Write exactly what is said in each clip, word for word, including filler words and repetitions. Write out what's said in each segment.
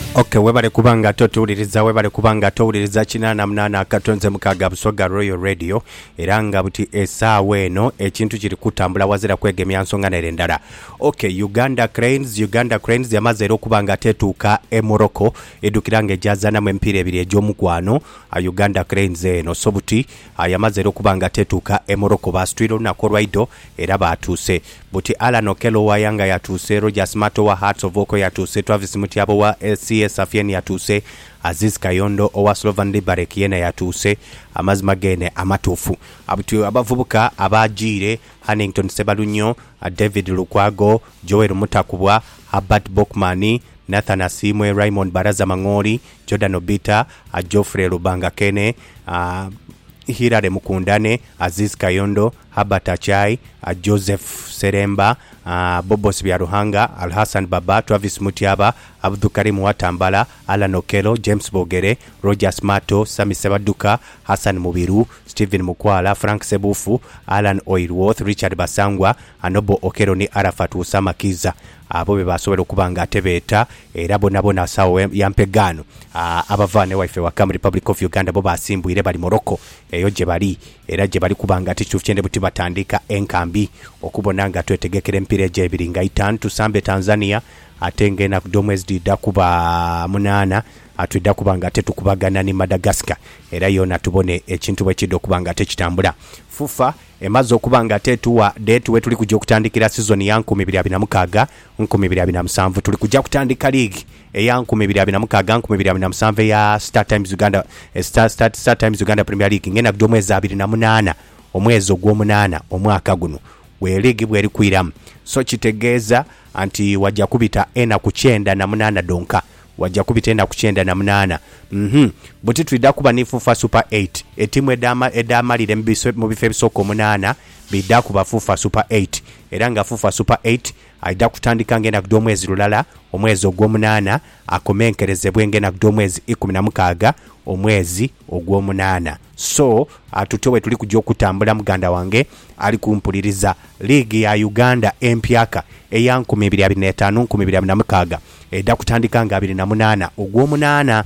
Okay, webale kubanga totuuliriza webale kubanga towuliriza kinana munana akatonze mukaga busoga Royal Radio era nga buti esaawa eno ekintu kiri kutambula wazira kwegemya nsonga nerendala. Okay, Uganda Cranes Uganda Cranes yamaze era okubanga tetuuka e Morocco edukiranga ejazana mu empira ebiri egy'omukwano a Uganda Cranes eno so buti yamaze era okubanga tetuuka e Morocco bastwiro na korwaido era batuuse buti Alan Okello wa Yanga yatuuse, Rogers Mato wa Hearts of Oak yatuuse, Travis Mutiabo wa C S Afien yatuuse, Aziz Kayondo owa Slovan Liberec yena yatuuse, amazima gene amatuufu abutu abavubuka abajire Hannington Sebalunyo, David Lukwago, Joel Mutakubwa, Herbert Bokmani, Nathan Asimwe, Raymond Baraza Mangori, Jordan Obita, Geoffrey Lubanga Kene, uh, Hirare Mukundane, Aziz Kayondo, Habata Chai, uh, Joseph Seremba, uh, Bobos Byaruhanga, Al-Hassan Baba, Travis Mutiaba, Abdukarim Watambala, Alan Okello, James Bogere, Rogers Mato, Sami Sebaduka, Hassan Mubiru, Stephen Mukwala, Frank Sebufu, Alan Oilworth, Richard Basangwa, Anobo Okello ni Arafat Usama Kiza. Abo be basobera okubanga atebeeta era bonna bonna asawo yampegano abavane waife wa Kam Republic of Uganda bo basimbwire bali Morocco eyo gye bali era gye bali kubanga tichufu kyende buti batandika enkambi okubona nga twetegekera empira egy'ebiri nga itaano tusambe Tanzania atenge na kudomwezi dida kuba munana atwidda kubanga tetukubagana ni Madagascar era yona tubone ekintu bwe kiddo kubanga tekitambula. FIFA emaze okubanga tetuwa date we tuli kujja kutandikira season ya nkumi bbiri abiri na mukaaga nkumi bbiri abiri na musanvu tuli kujja kutandika league eya nkumi bbiri abiri na mukaaga nkumi bbiri abiri na musanvu ya Star Times Uganda Star, Star, Star Times Uganda Premier League ngena kudomwezi abiri na munana omwezi ogw'omunana omwaka guno we league bwe likwiramu so kitegeeza anti wajja kubita ena ku kyenda na munana donka wajja kubita ena ku kyenda na munana mhm buti twidda kuba ni FIFA Super eight etimu edama edamalire mu bifo ebisooka omunana bidda kuba FIFA Super eight era nga FIFA Super eight aidda kutandika ngena kudo omwezi lulala omwezi ogw'omunana akomenkerezebwe ngena kudo omwezi ikumi na mukaaga omwezi ogw'omunana so atutowe tuli kujja okutambula muganda wange ali kumpuliriza league ya Uganda empyaka eya nkumi bbiri abiri na ttaano nkumi bbiri abiri na mukaaga edda kutandika nga abiri na munana ogw'omunana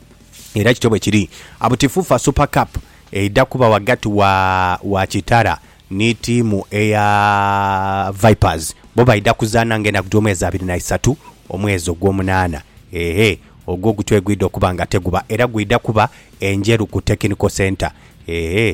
era kitobwe kiri abuti FIFA Super Cup edda kuba wagati wa wa Kitara ni timu eya Vipers bo baidda kuzaana ngena kudo omwezi abiri na ssatu omwezi ogw'omunana ehe ogwo gutwegwidde okubanga teguba era gwidda kuba enjeru ku technical center ehe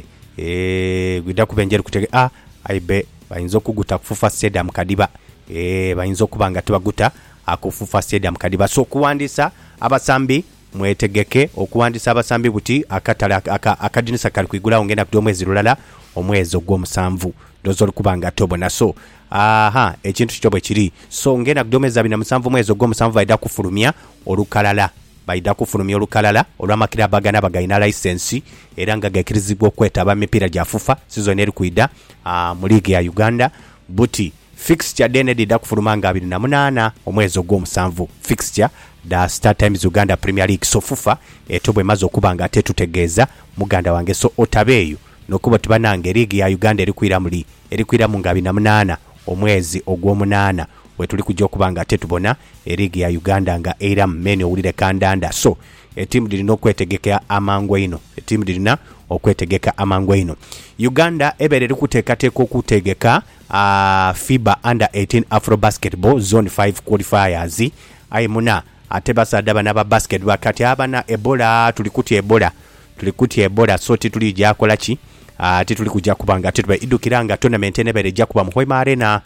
eh gwidda kuba enjeru ku ah aibe bayinza okuguta ku FIFA Stadium Kadiba eh bayinza okubanga tebaguta ku FIFA Stadium Kadiba so kuwandisa abasambi mwetegeke okuwandisa abasambi buti akatala akadinisa kali kwigula ongenda kudo omwezi lulala omwezi ogw'omusanvu dozo kubanga tobona so aha ekintu kitobwe kiri so ngena kudo omwezi abiri na musanvu omwezi ogw'omusanvu baida kufulumya olukalala baida kufulumya olukalala olw'amakira bagana bagayina license era nga gakirizibwa okwetaba mipira gya FIFA season eri kwida mu league ya Uganda buti fixture dene dida kufulumanga abiri na munana omwezi ogw'omusanvu fixture da Star Times Uganda Premier League so FIFA etobwe mazo kubanga tetutegeeza muganda wange so otabeyo nokuba tubanange league ya Uganda eri kwira muli eri kwira mu abiri na munana omwezi ogw'omunana we tuli kujja okubanga tetubona league ya Uganda nga era mmene owulire kandanda so etimu dilina okwetegeka amangu eno etimu dilina okwetegeka amangu eno Uganda ebere likuteekateeka okutegeka uh, FIBA Under eighteen Afro Basketball Zone five qualifiers ayimuna ate basada bana ba basketball kati abana Ebola tulikuti Ebola tulikuti Ebola so tituli jakola ki ate uh, tuli kujja kubanga tetube idukiranga tournament enebere jja kuba mu Hoima Arena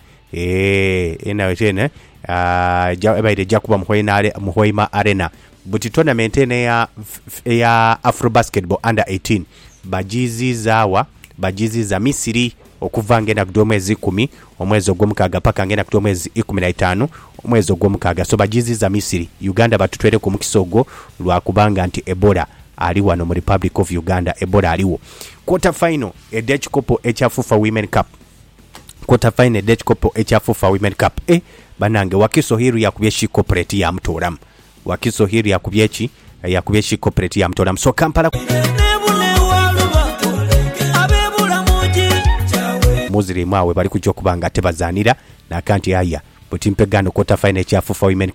eh ena wetene ah uh, ebere jja kuba mu Hoima Arena buti tournament ene ya ya Afro Basketball Under eighteen bajizi zawa bajizi za Misiri okuva ngena kudo omwezi kumi omwezi ogw'omukaaga paka ngena kudo omwezi ikumi na ttaano omwezi ogw'omukaaga so bajizi za Misiri Uganda batutwere ku mukisogo lwa kubanga anti Ebola ali wano mu Republic of Uganda Ebola aliwo quarter final e Dutch Cup echa FIFA Women Cup quarter final e Dutch Cup echa FIFA Women Cup eh banange wakiso hiru ya kubyeshi corporate ya mtoram wakiso hiru ya kubyechi ya kubyeshi corporate ya mtoram so Kampala muziri mwawe bali kujja kubanga tebazanira na kanti aya buti mpegano quarter final echa FIFA Women